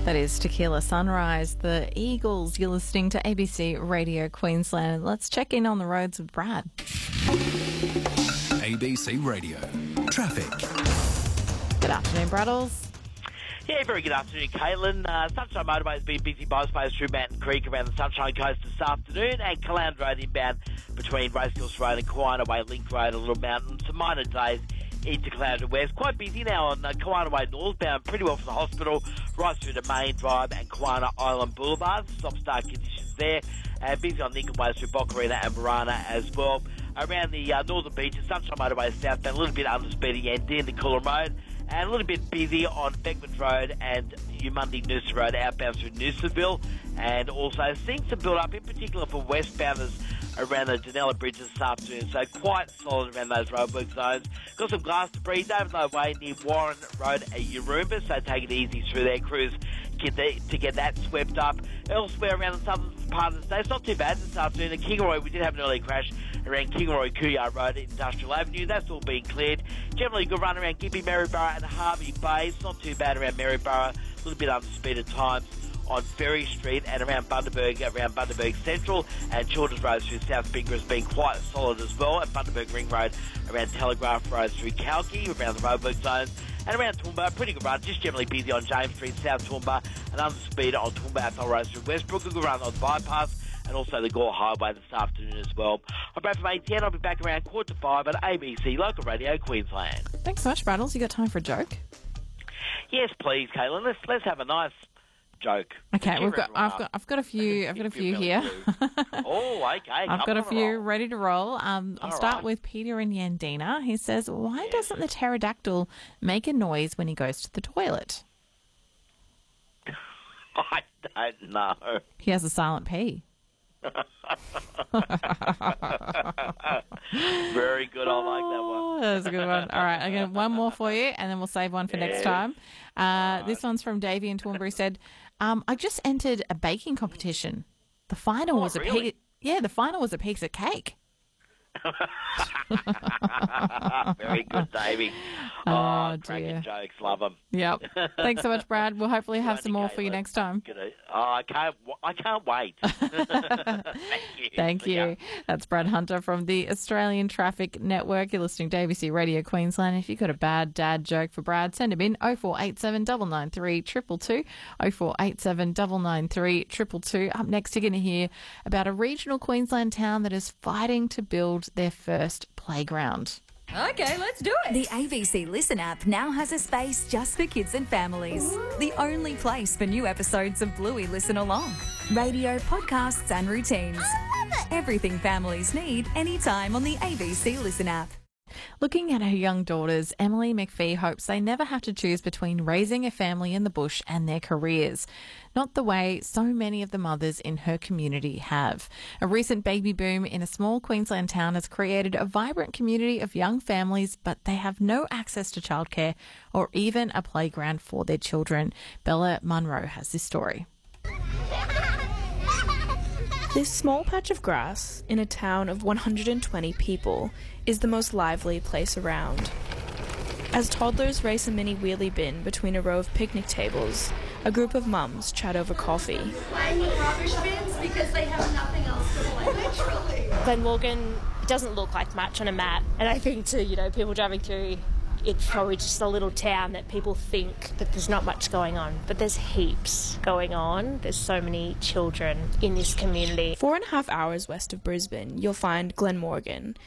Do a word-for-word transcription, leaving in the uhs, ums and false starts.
That is Tequila Sunrise, the Eagles. You're listening to A B C Radio Queensland. Let's check in on the roads with Brad. A B C Radio Traffic. Good afternoon, Braddles. Yeah, very good afternoon, Caitlin. Uh, Sunshine Motorway has been busy both ways through Mountain Creek around the Sunshine Coast this afternoon, and Caloundra Road inbound between Racecourse Road and Kiwana Way Link Road, a little mountain. Some minor delays into Caloundra West. Quite busy now on uh, Kiwana Way northbound, pretty well from the hospital, right through to Main Drive and Kiwana Island Boulevard. Stop-start conditions there. And busy on Nicholl Way through Boccarina and Marana as well. Around the uh, northern beaches, Sunshine Motorway southbound, a little bit under speedy end into Coolum Road. And a little bit busy on Beckman Road and Umundi Noosa Road outbound through Noosaville. And also seeing some build-up, in particular for westbounders around the Janella Bridges this afternoon. So quite solid around those roadwork zones. Got some glass debris David Low Way near Warren Road at Uroomba, so take it easy through there, crews, to get that swept up. Elsewhere around the southern part of the state, it's not too bad this afternoon. At Kingaroy, we did have an early crash around Kingaroy Kooyar Road at Industrial Avenue. That's all being cleared. Generally good run around Gympie, Maryborough and Harvey Bay. It's not too bad around Maryborough. A little bit under speed at times on Ferry Street and around Bundaberg, around Bundaberg Central, and Children's Road through South Bigger has been quite solid as well, and Bundaberg Ring Road around Telegraph Road through Kalki, around the roadwork zones, and around Toowoomba, pretty good run, just generally busy on James Street, South Toowoomba, and under speed on Toowoomba Athol Road through Westbrook, a good run on the bypass, and also the Gore Highway this afternoon as well. I'm Brad from A T N, I'll be back around quarter to five at A B C Local Radio Queensland. Thanks so much, Braddles. You got time for a joke? Yes, please, Caitlin. Let's let's have a nice joke. Okay, we've got. I've got. I've got a few. I've got a few here. Oh, okay. I've got a few roll. ready to roll. Um, I'll All start right. with Peter in Yandina. He says, "Why Yes. doesn't the pterodactyl make a noise when he goes to the toilet? I don't know. He has a silent P." Very good. I like that one. Oh, that was a good one. All right, I got one more for you, and then we'll save one for next Yes. time. Uh, This one's from Davey in Toowoomba. He said, um, "I just entered a baking competition. The final Oh, was a really? piece. Yeah, the final was a piece of cake." Very good, Davey. Oh, Oh, dear. cracking jokes. Love them. Yep. Thanks so much, Brad. We'll hopefully have Good some on you, more for you Caitlin. next time. Good. Oh, I can't. I can't wait. Thank you. Thank See ya. you. That's Brad Hunter from the Australian Traffic Network. You're listening to A B C Radio Queensland. If you've got a bad dad joke for Brad, send him in oh four eight seven, nine nine three, two two two, oh four eight seven, nine nine three, two two two. Up next, you're going to hear about a regional Queensland town that is fighting to build their first playground. Okay, let's do it. The A B C Listen app now has a space just for kids and families. The only place for new episodes of Bluey Listen Along. Radio, podcasts and routines. Everything families need anytime on the A B C Listen app. Looking at her young daughters, Emily McPhee hopes they never have to choose between raising a family in the bush and their careers. Not the way so many of the mothers in her community have. A recent baby boom in a small Queensland town has created a vibrant community of young families, but they have no access to childcare or even a playground for their children. Bella Munro has this story. This small patch of grass in a town of one hundred twenty people is the most lively place around. As toddlers race a mini wheelie bin between a row of picnic tables, a group of mums chat over coffee. Playing with rubbish bins because they have nothing else to play. Literally. Glenmorgan doesn't look like much on a map, and I think to, you know, people driving through, it's probably just a little town that people think that there's not much going on, but there's heaps going on. There's so many children in this community. Four and a half hours west of Brisbane, you'll find Glenmorgan.